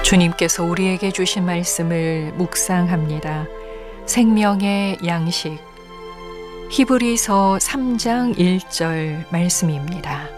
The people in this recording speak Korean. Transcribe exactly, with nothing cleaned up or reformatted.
주님께서 우리에게 주신 말씀을 묵상합니다. 생명의 양식 히브리서 삼 장 일 절 말씀입니다.